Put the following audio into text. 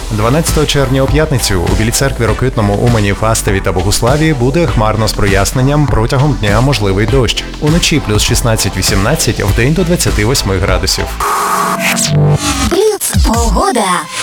12 червня у п'ятницю у Білій Церкві, Рокитному, Умані, Фастові та Богуславі буде хмарно з проясненням, протягом дня можливий дощ. Уночі плюс 16-18, вдень до 28 градусів. Бліц. Погода.